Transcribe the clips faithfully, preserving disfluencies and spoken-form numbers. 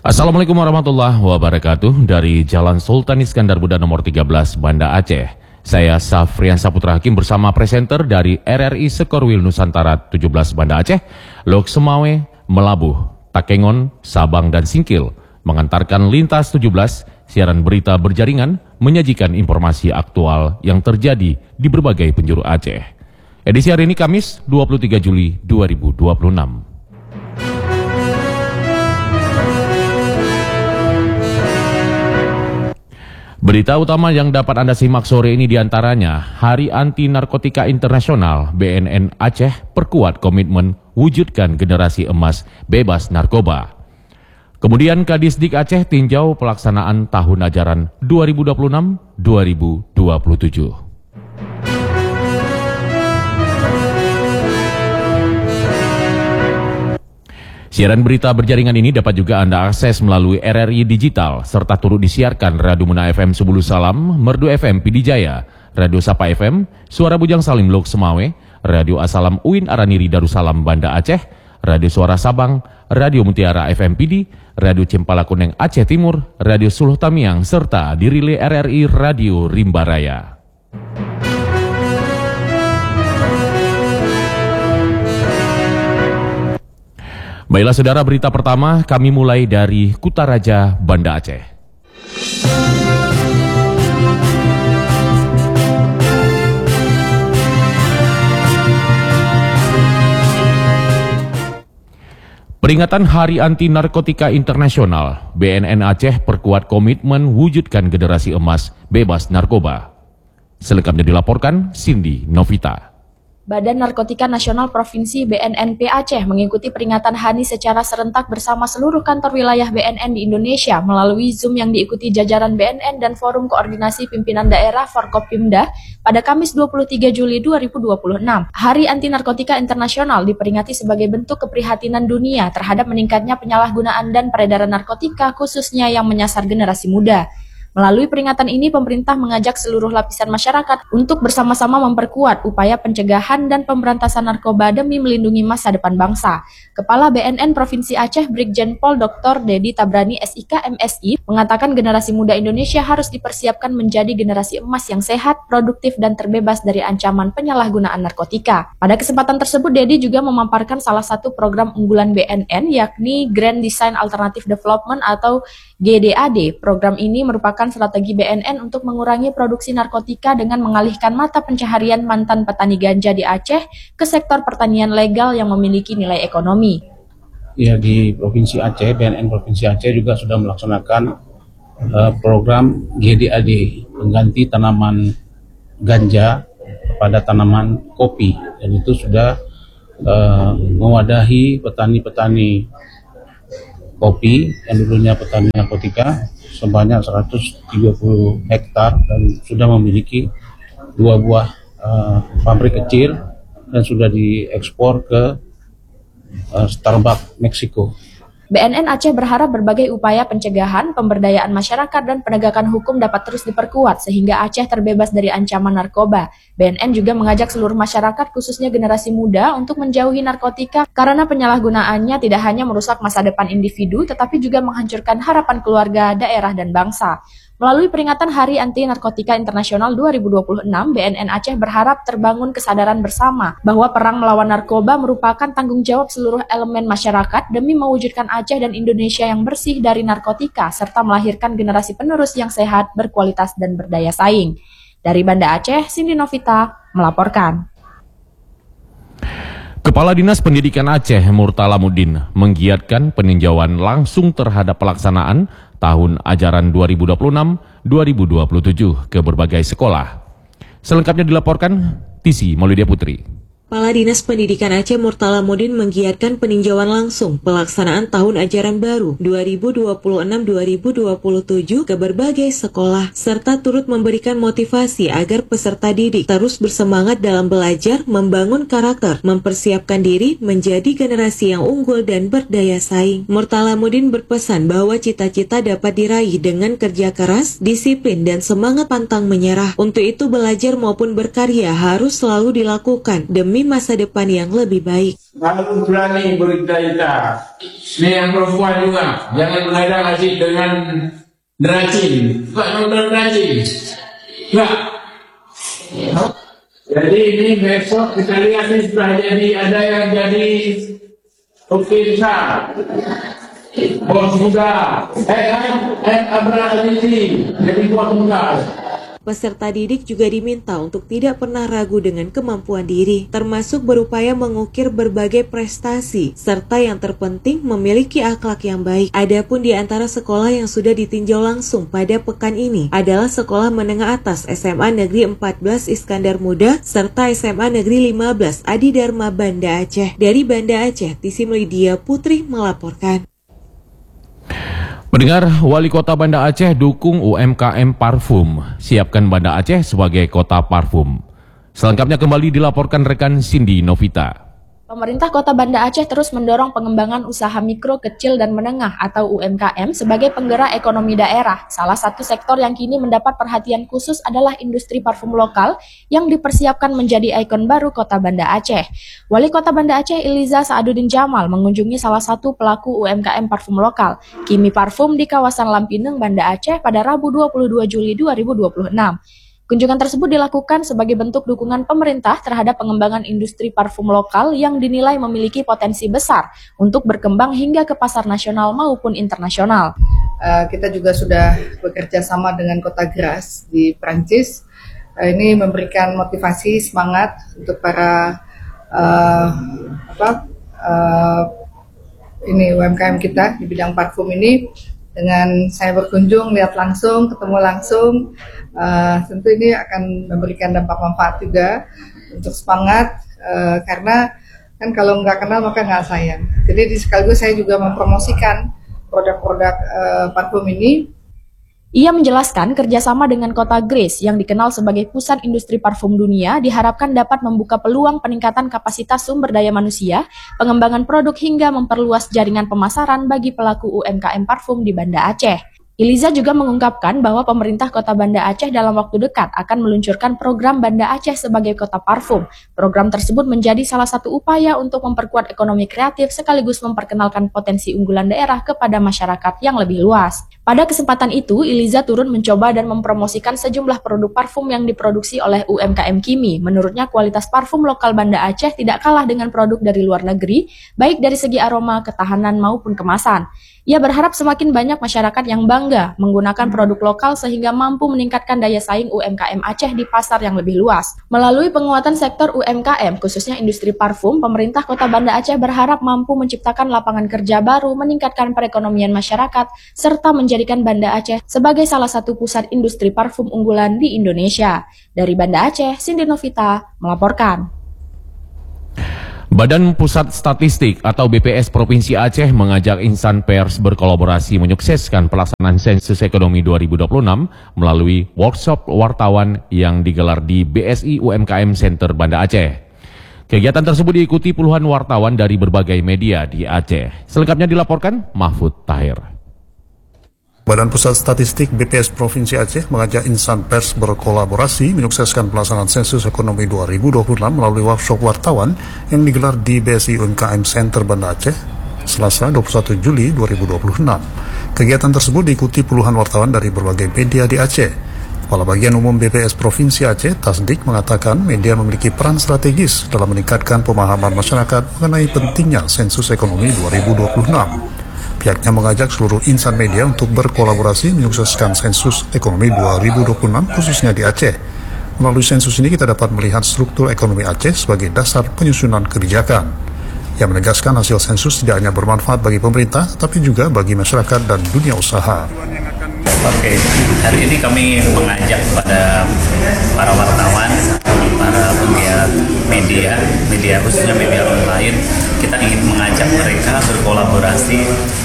Assalamualaikum warahmatullahi wabarakatuh. Dari Jalan Sultan Iskandar Muda nomor tiga belas, Banda Aceh. Saya Safrian Saputra Hakim bersama presenter dari R R I Sekorwil Nusantara tujuh belas Banda Aceh, Lok Semawe, Melabuh, Takengon, Sabang, dan Singkil mengantarkan Lintas tujuh belas, siaran berita berjaringan, menyajikan informasi aktual yang terjadi di berbagai penjuru Aceh. Edisi hari ini Kamis dua puluh tiga Juli dua ribu dua puluh enam. Berita utama yang dapat Anda simak sore ini diantaranya, Hari Anti Narkotika Internasional B N N Aceh perkuat komitmen wujudkan generasi emas bebas narkoba. Kemudian Kadisdik Aceh tinjau pelaksanaan tahun ajaran dua ribu dua puluh enam dua ribu dua puluh tujuh. Siaran berita berjaringan ini dapat juga Anda akses melalui R R I Digital, serta turut disiarkan Radio Muna F M Sebulu Salam, Merdu F M Pidi Jaya, Radio Sapa F M, Suara Bujang Salim Lok Semawe, Radio Asalam Uin Araniri Darussalam Banda Aceh, Radio Suara Sabang, Radio Mutiara F M Pidi, Radio Cempala Kuneng Aceh Timur, Radio Suluh Tamiang, serta dirilai R R I Radio Rimba Raya. Baiklah saudara, berita pertama kami mulai dari Kutaraja, Banda Aceh. Peringatan Hari Anti Narkotika Internasional, B N N Aceh perkuat komitmen wujudkan generasi emas bebas narkoba. Selengkapnya dilaporkan Cindy Novita. Badan Narkotika Nasional Provinsi B N N P Aceh mengikuti peringatan H A N I secara serentak bersama seluruh kantor wilayah B N N di Indonesia melalui Zoom yang diikuti jajaran B N N dan Forum Koordinasi Pimpinan Daerah Forkopimda pada Kamis dua puluh tiga Juli dua ribu dua puluh enam. Hari Anti Narkotika Internasional diperingati sebagai bentuk keprihatinan dunia terhadap meningkatnya penyalahgunaan dan peredaran narkotika khususnya yang menyasar generasi muda. Melalui peringatan ini, pemerintah mengajak seluruh lapisan masyarakat untuk bersama-sama memperkuat upaya pencegahan dan pemberantasan narkoba demi melindungi masa depan bangsa. Kepala B N N Provinsi Aceh, Brigjen Pol Doktor Dedi Tabrani S I K M Si, mengatakan generasi muda Indonesia harus dipersiapkan menjadi generasi emas yang sehat, produktif, dan terbebas dari ancaman penyalahgunaan narkotika. Pada kesempatan tersebut, Dedi juga memaparkan salah satu program unggulan B N N, yakni Grand Design Alternative Development atau G D A D. Program ini merupakan strategi B N N untuk mengurangi produksi narkotika dengan mengalihkan mata pencaharian mantan petani ganja di Aceh ke sektor pertanian legal yang memiliki nilai ekonomi. Ya, di Provinsi Aceh, B N N Provinsi Aceh juga sudah melaksanakan uh, program G D A D, pengganti tanaman ganja pada tanaman kopi, dan itu sudah uh, mewadahi petani-petani kopi yang dulunya petani narkotika sebanyak seratus tiga puluh hektar dan sudah memiliki dua buah uh, pabrik kecil dan sudah diekspor ke uh, Starbucks Meksiko. B N N Aceh berharap berbagai upaya pencegahan, pemberdayaan masyarakat, dan penegakan hukum dapat terus diperkuat sehingga Aceh terbebas dari ancaman narkoba. B N N juga mengajak seluruh masyarakat, khususnya generasi muda, untuk menjauhi narkotika karena penyalahgunaannya tidak hanya merusak masa depan individu, tetapi juga menghancurkan harapan keluarga, daerah, dan bangsa. Melalui peringatan Hari Anti Narkotika Internasional dua ribu dua puluh enam, B N N Aceh berharap terbangun kesadaran bersama bahwa perang melawan narkoba merupakan tanggung jawab seluruh elemen masyarakat demi mewujudkan Aceh dan Indonesia yang bersih dari narkotika, serta melahirkan generasi penerus yang sehat, berkualitas, dan berdaya saing. Dari Banda Aceh, Cindy Novita melaporkan. Kepala Dinas Pendidikan Aceh Murtala Mudin menggiatkan peninjauan langsung terhadap pelaksanaan tahun ajaran dua ribu dua puluh enam dua ribu dua puluh tujuh ke berbagai sekolah. Selengkapnya dilaporkan Tisi Maulidia Putri. Kepala Dinas Pendidikan Aceh Murtala Mudin menggiatkan peninjauan langsung pelaksanaan tahun ajaran baru dua ribu dua puluh enam dua ribu dua puluh tujuh ke berbagai sekolah, serta turut memberikan motivasi agar peserta didik terus bersemangat dalam belajar, membangun karakter, mempersiapkan diri menjadi generasi yang unggul dan berdaya saing. Murtala Mudin berpesan bahwa cita-cita dapat diraih dengan kerja keras, disiplin, dan semangat pantang menyerah. Untuk itu belajar maupun berkarya harus selalu dilakukan demi demi masa depan yang lebih baik. Kalau berani berita-berita, ini yang perempuan juga, jangan menghadang nasi dengan deracin, bukan nonton deracin, enggak. Jadi ini besok kita lihat ini sudah jadi, ada yang jadi Oke besar, bos muda, eh kan, eh Abraham Azizi, jadi bos muda. Peserta didik juga diminta untuk tidak pernah ragu dengan kemampuan diri, termasuk berupaya mengukir berbagai prestasi, serta yang terpenting memiliki akhlak yang baik. Adapun di antara sekolah yang sudah ditinjau langsung pada pekan ini adalah Sekolah Menengah Atas S M A Negeri empat belas Iskandar Muda, serta S M A Negeri lima belas Adi Dharma Banda Aceh. Dari Banda Aceh, Tisim Lydia Putri melaporkan. Pendengar, Wali Kota Banda Aceh dukung U M K M parfum. Siapkan Banda Aceh sebagai kota parfum. Selengkapnya kembali dilaporkan rekan Cindy Novita. Pemerintah Kota Banda Aceh terus mendorong pengembangan usaha mikro, kecil, dan menengah atau U M K M sebagai penggerak ekonomi daerah. Salah satu sektor yang kini mendapat perhatian khusus adalah industri parfum lokal yang dipersiapkan menjadi ikon baru Kota Banda Aceh. Wali Kota Banda Aceh Iliza Saaduddin Jamal mengunjungi salah satu pelaku U M K M parfum lokal, Kimi Parfum di kawasan Lampineng, Banda Aceh pada Rabu dua puluh dua Juli dua ribu dua puluh enam. Kunjungan tersebut dilakukan sebagai bentuk dukungan pemerintah terhadap pengembangan industri parfum lokal yang dinilai memiliki potensi besar untuk berkembang hingga ke pasar nasional maupun internasional. Uh, kita juga sudah bekerja sama dengan Kota Grasse di Prancis. Uh, ini memberikan motivasi, semangat untuk para uh, apa, uh, ini U M K M kita di bidang parfum ini. Dengan saya berkunjung, lihat langsung, ketemu langsung, uh, tentu ini akan memberikan dampak manfaat juga untuk semangat, uh, karena kan kalau nggak kenal maka nggak sayang. Jadi di sekaligus saya juga mempromosikan produk-produk uh, parfum ini. Ia menjelaskan kerjasama dengan Kota Grasse yang dikenal sebagai pusat industri parfum dunia diharapkan dapat membuka peluang peningkatan kapasitas sumber daya manusia, pengembangan produk hingga memperluas jaringan pemasaran bagi pelaku U M K M parfum di Banda Aceh. Iliza juga mengungkapkan bahwa pemerintah Kota Banda Aceh dalam waktu dekat akan meluncurkan program Banda Aceh sebagai kota parfum. Program tersebut menjadi salah satu upaya untuk memperkuat ekonomi kreatif sekaligus memperkenalkan potensi unggulan daerah kepada masyarakat yang lebih luas. Pada kesempatan itu, Iliza turun mencoba dan mempromosikan sejumlah produk parfum yang diproduksi oleh U M K M Kimi. Menurutnya kualitas parfum lokal Banda Aceh tidak kalah dengan produk dari luar negeri, baik dari segi aroma, ketahanan maupun kemasan. Ia berharap semakin banyak masyarakat yang bangga menggunakan produk lokal sehingga mampu meningkatkan daya saing U M K M Aceh di pasar yang lebih luas. Melalui penguatan sektor U M K M, khususnya industri parfum, pemerintah Kota Banda Aceh berharap mampu menciptakan lapangan kerja baru, meningkatkan perekonomian masyarakat, serta menjadikan Banda Aceh sebagai salah satu pusat industri parfum unggulan di Indonesia. Dari Banda Aceh, Cindy Novita melaporkan. Badan Pusat Statistik atau B P S Provinsi Aceh mengajak insan pers berkolaborasi menyukseskan pelaksanaan sensus ekonomi dua ribu dua puluh enam melalui workshop wartawan yang digelar di B S I U M K M Center Banda Aceh. Kegiatan tersebut diikuti puluhan wartawan dari berbagai media di Aceh. Selengkapnya dilaporkan Mahfud Tahir. Badan Pusat Statistik B P S Provinsi Aceh mengajak insan pers berkolaborasi menyukseskan pelaksanaan sensus ekonomi dua ribu dua puluh enam melalui workshop wartawan yang digelar di B S I U M K M Center Banda Aceh, Selasa dua puluh satu Juli dua ribu dua puluh enam. Kegiatan tersebut diikuti puluhan wartawan dari berbagai media di Aceh. Kepala Bagian Umum B P S Provinsi Aceh, Tasdik, mengatakan media memiliki peran strategis dalam meningkatkan pemahaman masyarakat mengenai pentingnya sensus ekonomi dua ribu dua puluh enam. Pihaknya mengajak seluruh insan media untuk berkolaborasi menyukseskan sensus ekonomi dua ribu dua puluh enam khususnya di Aceh. Melalui sensus ini kita dapat melihat struktur ekonomi Aceh sebagai dasar penyusunan kebijakan. Yang menegaskan hasil sensus tidak hanya bermanfaat bagi pemerintah, tapi juga bagi masyarakat dan dunia usaha. Oke, hari ini kami mengajak kepada para wartawan, para pegiat media, media khususnya media online, kita ingin mengajak mereka berkolaborasi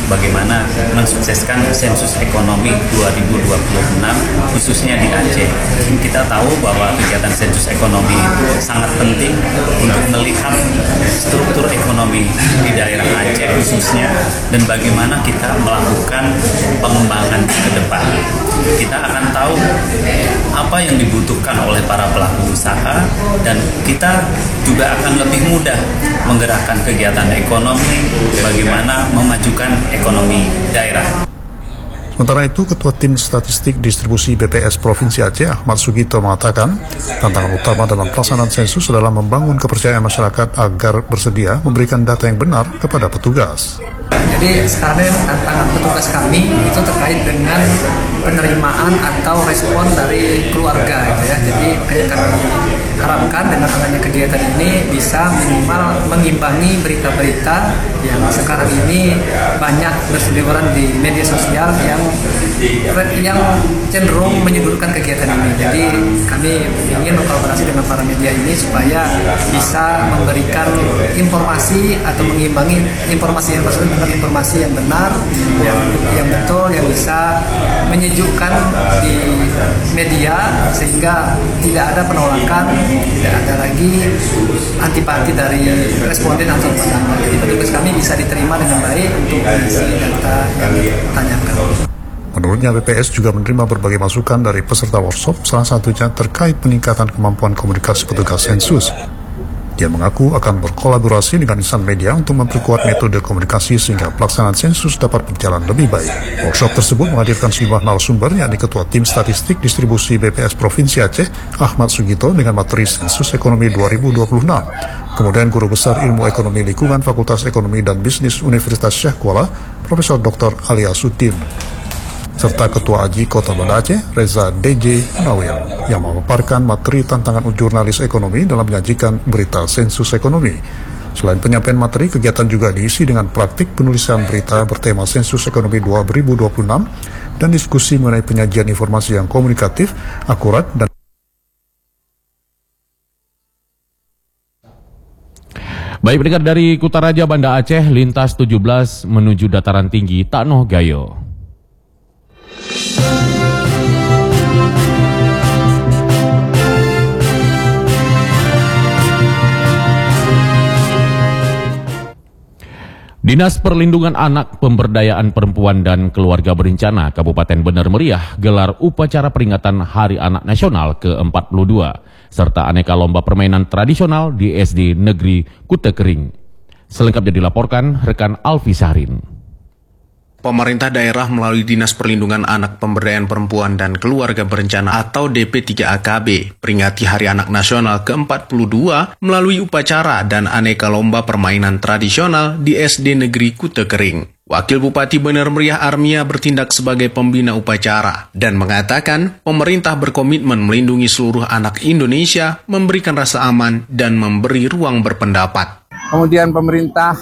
bagaimana mensukseskan sensus ekonomi dua ribu dua puluh enam khususnya di Aceh. Kita tahu bahwa kegiatan sensus ekonomi itu sangat penting untuk melihat struktur ekonomi di daerah Aceh khususnya dan bagaimana kita melakukan pengembangan ke depan. Kita akan tahu apa yang dibutuhkan oleh para pelaku usaha dan kita juga akan lebih mudah menggerakkan kegiatan ekonomi, bagaimana memajukan ekonomi daerah. Sementara itu, Ketua Tim Statistik Distribusi B P S Provinsi Aceh, Ahmad Sugito, mengatakan tantangan utama dalam pelaksanaan sensus adalah membangun kepercayaan masyarakat agar bersedia memberikan data yang benar kepada petugas. Jadi sekarang tantangan petugas kami itu terkait dengan penerimaan atau respon dari keluarga, gitu ya. Jadi kami harapkan dengan adanya kegiatan ini bisa minimal mengimbangi berita-berita yang sekarang ini banyak berseliweran di media sosial yang yang cenderung menyudutkan kegiatan ini. Jadi kami ingin berkolaborasi dengan para media ini supaya bisa memberikan informasi atau mengimbangi informasi yang maksudnya tentang informasi yang benar, yang yang betul, yang bisa menyejukkan di media sehingga tidak ada penolakan, tidak ada lagi antipati dari responden atau peserta. Jadi petugas kami bisa diterima dengan baik untuk mengisi data yang ditanyakan. Menurutnya, B P S juga menerima berbagai masukan dari peserta workshop, salah satunya terkait peningkatan kemampuan komunikasi petugas sensus. Dia mengaku akan berkolaborasi dengan insan media untuk memperkuat metode komunikasi sehingga pelaksanaan sensus dapat berjalan lebih baik. Workshop tersebut menghadirkan sejumlah narasumber, yakni Ketua Tim Statistik Distribusi B P S Provinsi Aceh, Ahmad Sugito, dengan materi sensus ekonomi dua ribu dua puluh enam. Kemudian Guru Besar Ilmu Ekonomi Lingkungan Fakultas Ekonomi dan Bisnis Universitas Syekh Kuala, Profesor Doktor Ali Asuddin, serta Ketua Aji Kota Banda Aceh, Reza D J Nawir, yang memaparkan materi tantangan jurnalis ekonomi dalam menyajikan berita sensus ekonomi. Selain penyampaian materi, kegiatan juga diisi dengan praktik penulisan berita bertema sensus ekonomi dua ribu dua puluh enam dan diskusi mengenai penyajian informasi yang komunikatif, akurat, dan Baik, pendengar, dari Kutaraja Banda Aceh, lintas tujuh belas menuju dataran tinggi Tanoh Gayo. Dinas Perlindungan Anak, Pemberdayaan Perempuan dan Keluarga Berencana Kabupaten Bener Meriah gelar upacara peringatan Hari Anak Nasional ke empat puluh dua serta aneka lomba permainan tradisional di S D Negeri Kuta Kering. Selengkapnya dilaporkan rekan Alfi Sahrin. Pemerintah daerah melalui Dinas Perlindungan Anak, Pemberdayaan Perempuan dan Keluarga Berencana atau D P tiga A K B peringati Hari Anak Nasional ke empat puluh dua melalui upacara dan aneka lomba permainan tradisional di S D Negeri Kuta Kering. Wakil Bupati Bener Meriah Armia bertindak sebagai pembina upacara dan mengatakan pemerintah berkomitmen melindungi seluruh anak Indonesia, memberikan rasa aman dan memberi ruang berpendapat. Kemudian pemerintah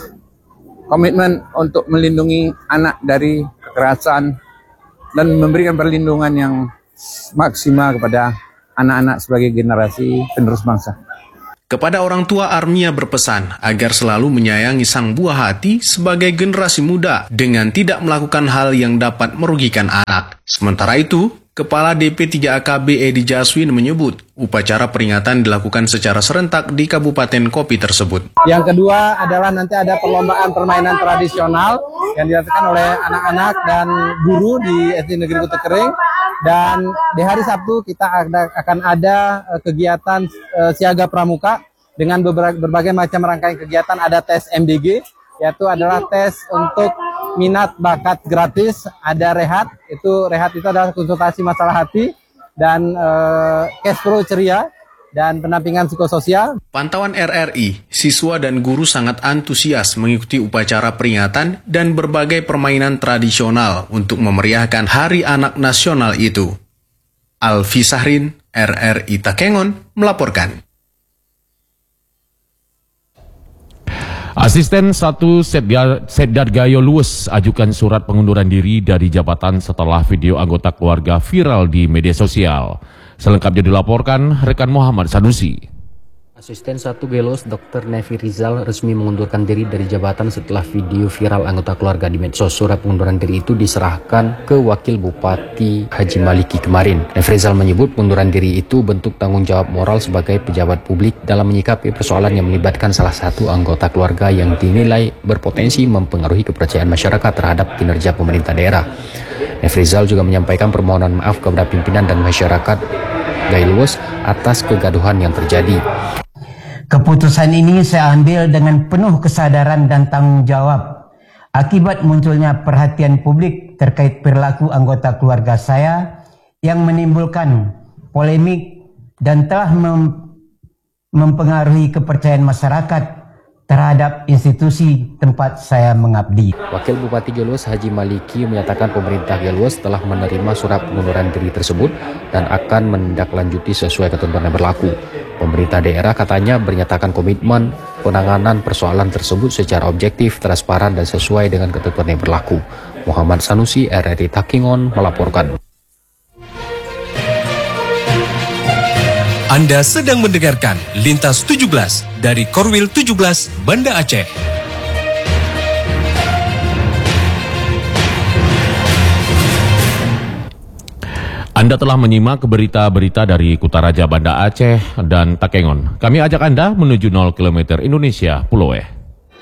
komitmen untuk melindungi anak dari kekerasan dan memberikan perlindungan yang maksimal kepada anak-anak sebagai generasi penerus bangsa. Kepada orang tua, Armia berpesan agar selalu menyayangi sang buah hati sebagai generasi muda dengan tidak melakukan hal yang dapat merugikan anak. Sementara itu, Kepala D P tiga A K B Edi Jaswin menyebut upacara peringatan dilakukan secara serentak di Kabupaten Kopi tersebut. Yang kedua adalah nanti ada perlombaan permainan tradisional yang dilakukan oleh anak-anak dan guru di S D Negeri Kuta Kering. Dan di hari Sabtu kita ada, akan ada kegiatan uh, siaga pramuka dengan berbagai macam rangkaian kegiatan. Ada tes M D G, yaitu adalah tes untuk minat bakat gratis. Ada rehat, itu rehat itu adalah konsultasi masalah hati, dan uh, cash flow ceria dan pendampingan psikososial. Pantauan R R I, siswa dan guru sangat antusias mengikuti upacara peringatan dan berbagai permainan tradisional untuk memeriahkan Hari Anak Nasional itu. Alfi Sahrin, R R I Takengon, melaporkan. Asisten satu Setdat Gayo Luwes ajukan surat pengunduran diri dari jabatan setelah video anggota keluarga viral di media sosial. Selengkapnya dilaporkan rekan Muhammad Sanusi. Asisten satu Gelos, Dokter Nevi Rizal, resmi mengundurkan diri dari jabatan setelah video viral anggota keluarga di medsos. Surat pengunduran diri itu diserahkan ke Wakil Bupati Haji Maliki kemarin. Nevi Rizal menyebut pengunduran diri itu bentuk tanggung jawab moral sebagai pejabat publik dalam menyikapi persoalan yang melibatkan salah satu anggota keluarga yang dinilai berpotensi mempengaruhi kepercayaan masyarakat terhadap kinerja pemerintah daerah. Nevi Rizal juga menyampaikan permohonan maaf kepada pimpinan dan masyarakat Gailuwes atas kegaduhan yang terjadi. Keputusan ini saya ambil dengan penuh kesadaran dan tanggung jawab akibat munculnya perhatian publik terkait perilaku anggota keluarga saya yang menimbulkan polemik dan telah mem mempengaruhi kepercayaan masyarakat terhadap institusi tempat saya mengabdi. Wakil Bupati Gailuwes Haji Maliki menyatakan pemerintah Gailuwes telah menerima surat pengunduran diri tersebut dan akan menindaklanjuti sesuai ketentuan yang berlaku. Pemerintah daerah katanya menyatakan komitmen penanganan persoalan tersebut secara objektif, transparan, dan sesuai dengan ketentuan yang berlaku. Muhammad Sanusi, R R I Takingon, melaporkan. Anda sedang mendengarkan Lintas tujuh belas dari Korwil tujuh belas Banda Aceh. Anda telah menyimak berita-berita dari Kutaraja Banda Aceh dan Takengon. Kami ajak Anda menuju nol kilometer Indonesia Pulau E.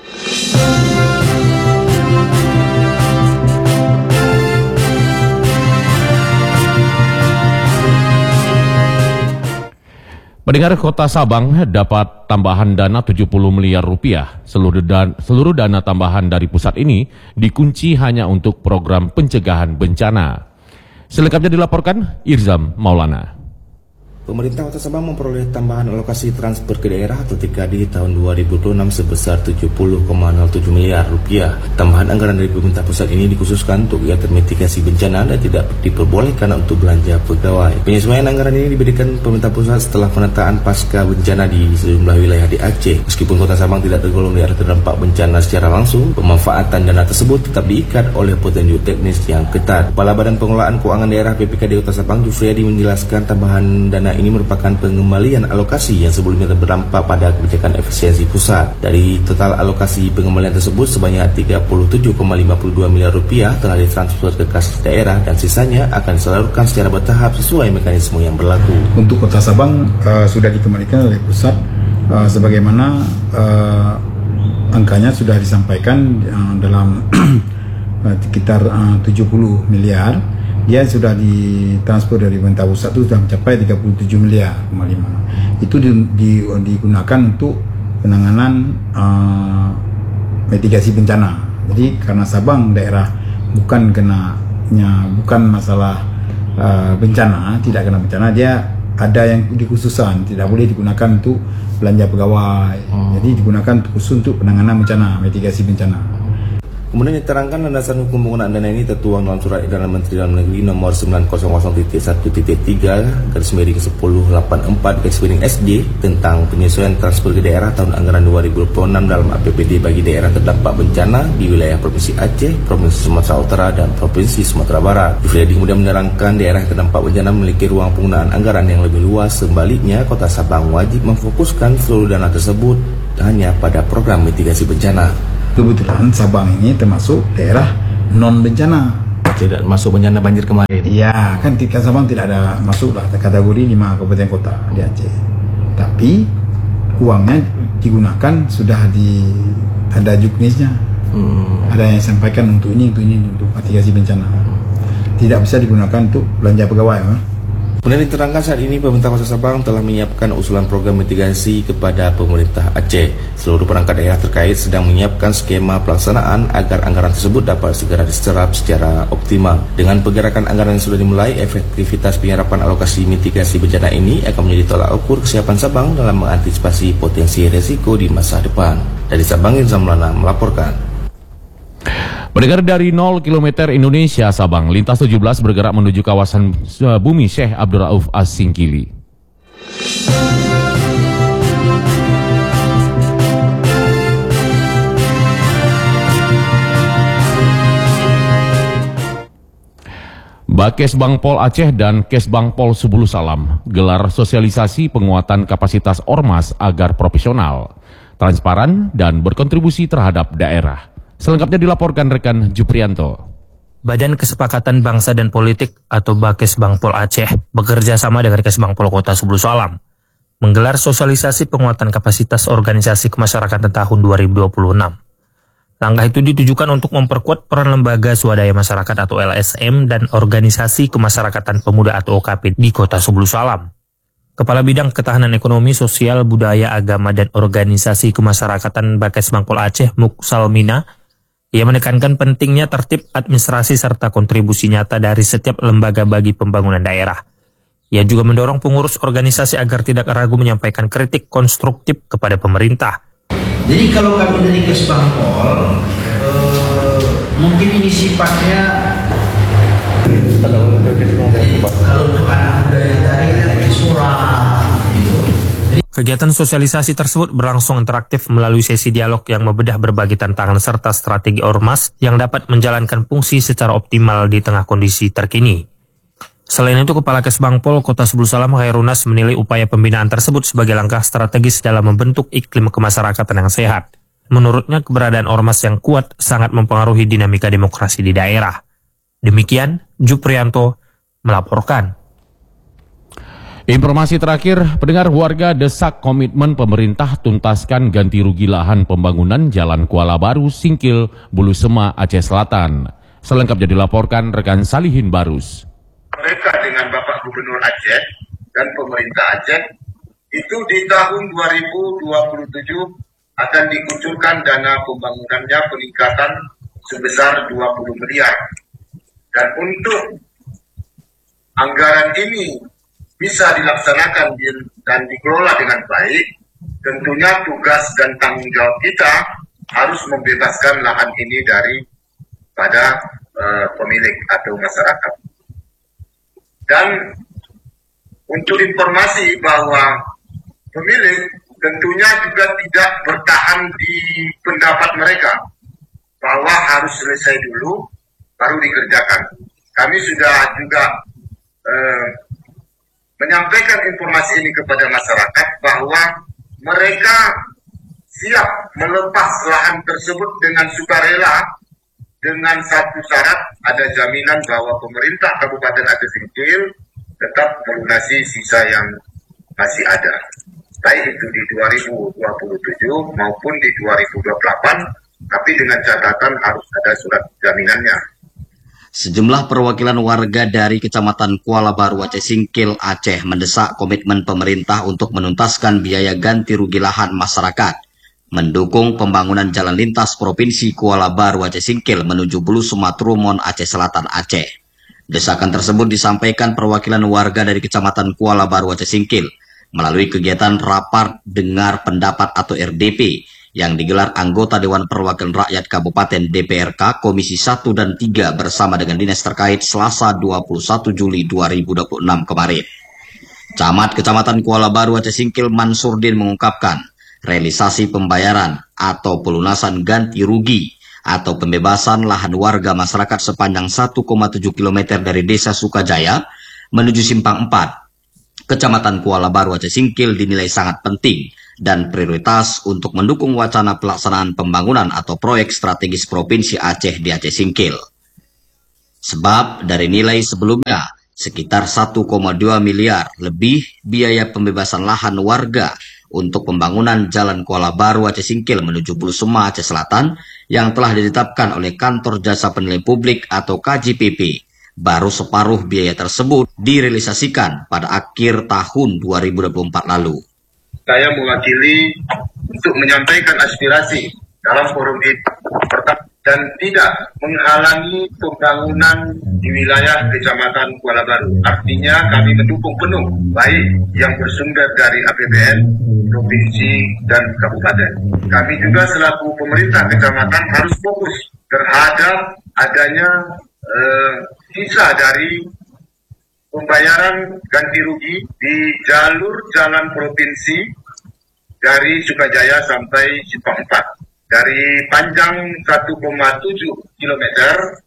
Pendengar, Kota Sabang dapat tambahan dana tujuh puluh miliar rupiah. Seluruh, dan, seluruh dana tambahan dari pusat ini dikunci hanya untuk program pencegahan bencana. Selengkapnya dilaporkan Irzam Maulana. Pemerintah Kota Sabang memperoleh tambahan alokasi transfer ke daerah atau T K D tahun dua ribu dua puluh enam sebesar tujuh puluh koma nol tujuh miliar rupiah. Tambahan anggaran dari pemerintah pusat ini dikhususkan untuk kegiatan mitigasi bencana dan tidak diperbolehkan untuk belanja pegawai. Penyesuaian anggaran ini diberikan pemerintah pusat setelah penataan pasca bencana di sejumlah wilayah di Aceh. Meskipun Kota Sabang tidak tergolong daerah terdampak bencana secara langsung, pemanfaatan dana tersebut tetap diikat oleh petunjuk teknis yang ketat. Kepala Badan Pengelolaan Keuangan Daerah P P K D Kota Sabang, Jufriyadi, menjelaskan tambahan dana ini merupakan pengembalian alokasi yang sebelumnya berdampak pada kebijakan efisiensi pusat. Dari total alokasi pengembalian tersebut, sebanyak tiga puluh tujuh koma lima dua miliar rupiah telah ditransfer ke kas daerah dan sisanya akan disalurkan secara bertahap sesuai mekanisme yang berlaku. Untuk Kota Sabang uh, sudah dikembalikan oleh pusat uh, sebagaimana uh, angkanya sudah disampaikan uh, dalam sekitar uh, tujuh puluh miliar. Dia sudah ditransfer dari pemerintah pusat itu sudah mencapai tiga puluh tujuh miliar koma lima. Itu di, di, digunakan untuk penanganan uh, mitigasi bencana. Jadi karena Sabang daerah bukan kenanya bukan masalah uh, bencana, tidak kena bencana, dia ada yang dikhususan, tidak boleh digunakan untuk belanja pegawai. Hmm. Jadi digunakan khusus untuk penanganan bencana, mitigasi bencana. Kemudian diterangkan landasan hukum penggunaan dana ini tertuang dalam surat edaran Menteri Dalam Negeri nomor sembilan nol nol titik satu titik tiga garis miring sepuluh delapan puluh empat garis miring S D tentang penyesuaian transfer ke daerah tahun anggaran dua ribu dua puluh enam dalam A P B D bagi daerah terdampak bencana di wilayah Provinsi Aceh, Provinsi Sumatera Utara, dan Provinsi Sumatera Barat. Jufriyadi kemudian menerangkan daerah yang terdampak bencana memiliki ruang penggunaan anggaran yang lebih luas. Sebaliknya, Kota Sabang wajib memfokuskan seluruh dana tersebut hanya pada program mitigasi bencana. Kebetulan Sabang ini termasuk daerah non bencana. Tidak masuk bencana banjir kemarin. Iya, kan Tika Sabang tidak ada masuklah kategori lima kabupaten kota di Aceh. Tapi uangnya digunakan sudah di ada juknisnya. Hmm. Ada yang sampaikan untuk ini, untuk ini, untuk mitigasi bencana. Tidak bisa digunakan untuk belanja pegawai. Kan? Kemudian diterangkan saat ini pemerintah Kota Sabang telah menyiapkan usulan program mitigasi kepada pemerintah Aceh. Seluruh perangkat daerah terkait sedang menyiapkan skema pelaksanaan agar anggaran tersebut dapat segera diserap secara optimal. Dengan pergerakan anggaran yang sudah dimulai, efektivitas penyerapan alokasi mitigasi bencana ini akan menjadi tolak ukur kesiapan Sabang dalam mengantisipasi potensi risiko di masa depan. Dari Sabang, Irzam Maulana melaporkan. Pendengar, dari nol kilometer Indonesia Sabang, Lintas tujuh belas bergerak menuju kawasan Bumi Syekh Abdul Rauf As-Singkili. Bakesbang Pol Aceh dan Kesbang Pol Subulu Salam gelar sosialisasi penguatan kapasitas ormas agar profesional, transparan, dan berkontribusi terhadap daerah. Selengkapnya dilaporkan rekan Juprianto. Badan Kesepakatan Bangsa dan Politik atau Bakesbang Pol Aceh bekerja sama dengan Kesbang Pol Kota Subulu Salam menggelar sosialisasi penguatan kapasitas organisasi kemasyarakatan tahun dua ribu dua puluh enam. Langkah itu ditujukan untuk memperkuat peran lembaga swadaya masyarakat atau L S M dan organisasi kemasyarakatan pemuda atau O K P di Kota Subulu Salam. Kepala Bidang Ketahanan Ekonomi, Sosial, Budaya, Agama, dan Organisasi Kemasyarakatan Bakesbang Pol Aceh, Muk Salmina, ia menekankan pentingnya tertib administrasi serta kontribusi nyata dari setiap lembaga bagi pembangunan daerah. Ia juga mendorong pengurus organisasi agar tidak ragu menyampaikan kritik konstruktif kepada pemerintah. Jadi kalau kami dari Kesbang Pol, eh, mungkin ini sifatnya kalau untuk anak muda yang dari surat. Kegiatan sosialisasi tersebut berlangsung interaktif melalui sesi dialog yang membedah berbagai tantangan serta strategi ormas yang dapat menjalankan fungsi secara optimal di tengah kondisi terkini. Selain itu, Kepala Kesbang Pol Kota Subulu Salam Khairunas menilai upaya pembinaan tersebut sebagai langkah strategis dalam membentuk iklim kemasyarakatan yang sehat. Menurutnya, keberadaan ormas yang kuat sangat mempengaruhi dinamika demokrasi di daerah. Demikian, Juprianto melaporkan. Informasi terakhir, pendengar, warga desak komitmen pemerintah tuntaskan ganti rugi lahan pembangunan Jalan Kuala Baru, Singkil, Bulu Sema, Aceh Selatan. Selengkapnya dilaporkan rekan Salihin Barus. Mereka dengan Bapak Gubernur Aceh dan pemerintah Aceh itu di tahun dua ribu dua puluh tujuh akan dikucurkan dana pembangunannya peningkatan sebesar dua puluh miliar. Dan untuk anggaran ini bisa dilaksanakan dan dikelola dengan baik, tentunya tugas dan tanggung jawab kita harus membebaskan lahan ini dari pada uh, pemilik atau masyarakat. Dan untuk informasi bahwa pemilik tentunya juga tidak bertahan di pendapat mereka bahwa harus selesai dulu baru dikerjakan. Kami sudah juga eh, menyampaikan informasi ini kepada masyarakat bahwa mereka siap melepas lahan tersebut dengan sukarela dengan satu syarat, ada jaminan bahwa pemerintah Kabupaten Aceh Singkil tetap melunasi sisa yang masih ada, baik itu di dua ribu dua puluh tujuh maupun di dua ribu dua puluh delapan, tapi dengan catatan harus ada surat jaminannya. Sejumlah perwakilan warga dari Kecamatan Kuala Baru Aceh Singkil Aceh mendesak komitmen pemerintah untuk menuntaskan biaya ganti rugi lahan masyarakat, mendukung pembangunan jalan lintas Provinsi Kuala Baru Aceh Singkil menuju Bulu Sema Trumon Aceh Selatan Aceh. Desakan tersebut disampaikan perwakilan warga dari Kecamatan Kuala Baru Aceh Singkil melalui kegiatan rapat dengar pendapat atau R D P yang digelar anggota Dewan Perwakilan Rakyat Kabupaten D P R K Komisi satu dan tiga bersama dengan dinas terkait Selasa dua puluh satu Juli dua ribu dua puluh enam kemarin. Camat Kecamatan Kuala Baru Aceh Singkil Mansurdin mengungkapkan realisasi pembayaran atau pelunasan ganti rugi atau pembebasan lahan warga masyarakat sepanjang satu koma tujuh kilometer dari Desa Sukajaya menuju Simpang empat, Kecamatan Kuala Baru Aceh Singkil dinilai sangat penting dan prioritas untuk mendukung wacana pelaksanaan pembangunan atau proyek strategis Provinsi Aceh di Aceh Singkil. Sebab dari nilai sebelumnya sekitar satu koma dua miliar lebih biaya pembebasan lahan warga untuk pembangunan Jalan Kuala Baru Aceh Singkil menuju Bulu Sema Aceh Selatan yang telah ditetapkan oleh Kantor Jasa Penilaian Publik atau K J P P. Baru separuh biaya tersebut direalisasikan pada akhir tahun dua ribu dua puluh empat lalu. Saya mewakili untuk menyampaikan aspirasi dalam forum ini dan tidak menghalangi pembangunan di wilayah Kecamatan Kuala Baru. Artinya kami mendukung penuh, baik yang bersumber dari A P B N, provinsi, dan kabupaten. Kami juga selaku pemerintah kecamatan harus fokus terhadap adanya eh, sisa dari pembayaran ganti rugi di jalur jalan provinsi dari Sukajaya sampai Simpang empat. Dari panjang satu koma tujuh kilometer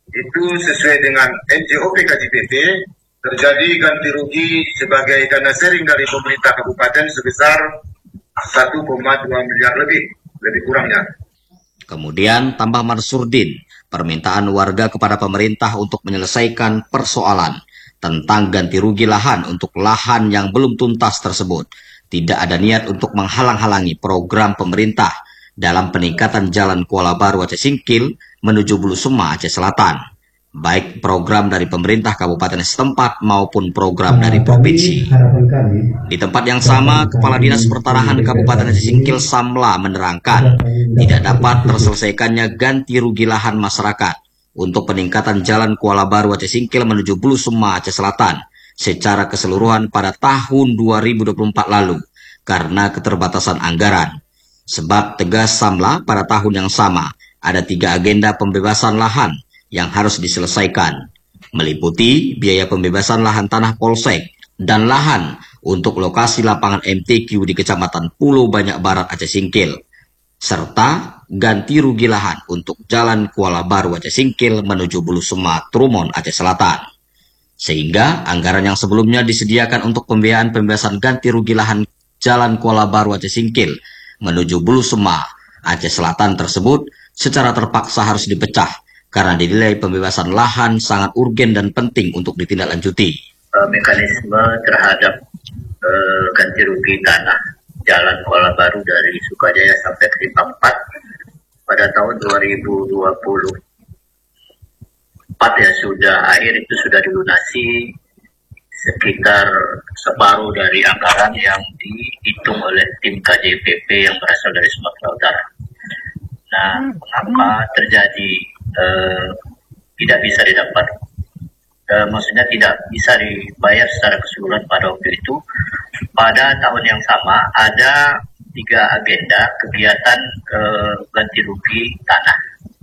itu sesuai dengan N J O P K J P P, terjadi ganti rugi sebagai dana sharing dari pemerintah kabupaten sebesar satu koma dua miliar lebih, lebih kurangnya. Kemudian tambah Mansurdin, permintaan warga kepada pemerintah untuk menyelesaikan persoalan tentang ganti rugi lahan untuk lahan yang belum tuntas tersebut. Tidak ada niat untuk menghalang-halangi program pemerintah dalam peningkatan Jalan Kuala Baru Aceh Singkil menuju Bulu Sema Aceh Selatan, baik program dari pemerintah kabupaten setempat maupun program dari provinsi. Di tempat yang sama, Kepala Dinas Pertanahan Kabupaten Aceh Singkil Samla menerangkan tidak dapat terselesaikannya ganti rugi lahan masyarakat untuk peningkatan Jalan Kuala Baru Aceh Singkil menuju Bulu Sema Aceh Selatan secara keseluruhan pada tahun dua ribu dua puluh empat lalu karena keterbatasan anggaran. Sebab tegas Samla, pada tahun yang sama ada tiga agenda pembebasan lahan yang harus diselesaikan, meliputi biaya pembebasan lahan tanah polsek dan lahan untuk lokasi lapangan M T Q di Kecamatan Pulau Banyak Barat Aceh Singkil, serta ganti rugi lahan untuk Jalan Kuala Baru Aceh Singkil menuju Bulu Sema Trumon Aceh Selatan. Sehingga anggaran yang sebelumnya disediakan untuk pembiayaan pembebasan ganti rugi lahan Jalan Kuala Baru Aceh Singkil menuju Bulu Sema Aceh Selatan tersebut secara terpaksa harus dipecah karena dinilai pembebasan lahan sangat urgen dan penting untuk ditindaklanjuti. Uh, mekanisme terhadap uh, ganti rugi tanah Jalan Kuala Baru dari Sukajaya sampai ke Simpang empat pada tahun dua ribu dua puluh empat ya sudah akhir itu sudah dilunasi sekitar separuh dari anggaran yang dihitung oleh tim K J P P yang berasal dari Sumatera Utara. Nah, mengapa terjadi eh, tidak bisa didapat, eh, maksudnya tidak bisa dibayar secara keseluruhan pada waktu itu? Pada tahun yang sama ada tiga agenda kegiatan eh, ganti rugi tanah.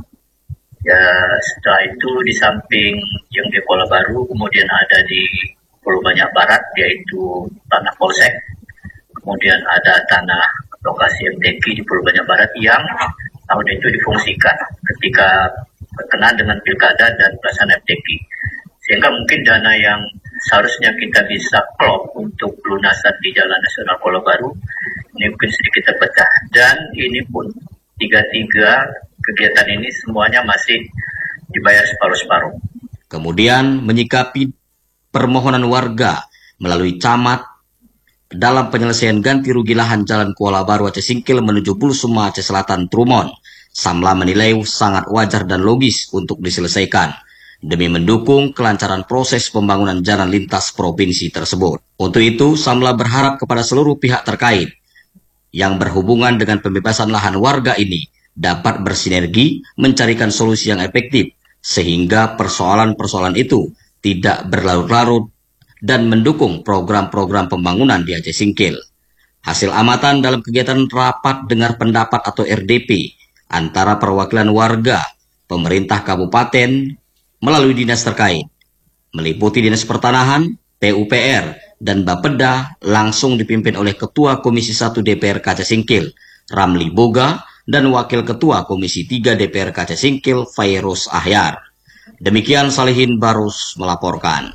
Ya, setelah itu di samping yang di Kuala Baru, kemudian ada di Pulau Banyak Barat, yaitu tanah polsek, kemudian ada tanah lokasi M T Q di Pulau Banyak Barat yang tahun itu difungsikan ketika berkenaan dengan pilkada dan pelaksanaan M T Q, sehingga mungkin dana yang seharusnya kita bisa klop untuk pelunasan di Jalan Nasional Kuala Baru ini mungkin sedikit terpecah, dan ini pun tiga-tiga kegiatan ini semuanya masih dibayar separuh-separuh. Kemudian menyikapi permohonan warga melalui camat dalam penyelesaian ganti rugi lahan Jalan Kuala Baru Aceh Singkil menuju Bulu Sema Aceh Selatan Trumon, Samla menilai sangat wajar dan logis untuk diselesaikan demi mendukung kelancaran proses pembangunan jalan lintas provinsi tersebut. Untuk itu, Samla berharap kepada seluruh pihak terkait yang berhubungan dengan pembebasan lahan warga ini dapat bersinergi mencarikan solusi yang efektif sehingga persoalan-persoalan itu tidak berlarut-larut dan mendukung program-program pembangunan di Aceh Singkil. Hasil amatan dalam kegiatan rapat dengar pendapat atau R D P antara perwakilan warga, pemerintah kabupaten melalui dinas terkait, meliputi Dinas Pertanahan, P U P R, dan Bapeda, langsung dipimpin oleh Ketua Komisi satu D P R K Aceh Singkil, Ramli Boga, dan Wakil Ketua Komisi tiga D P R K Aceh Singkil, Fairuz Ahyar. Demikian Salihin Barus melaporkan.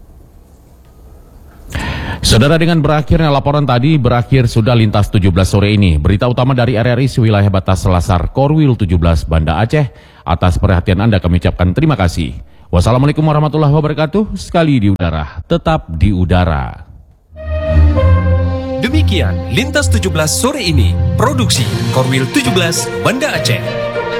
Saudara, dengan berakhirnya laporan tadi, berakhir sudah Lintas tujuh belas sore ini. Berita utama dari R R I wilayah batas Selasar Korwil tujuh belas Banda Aceh. Atas perhatian Anda kami ucapkan terima kasih. Wassalamualaikum warahmatullahi wabarakatuh. Sekali di udara, tetap di udara. Demikian Lintas tujuh belas sore ini. Produksi Korwil tujuh belas Banda Aceh.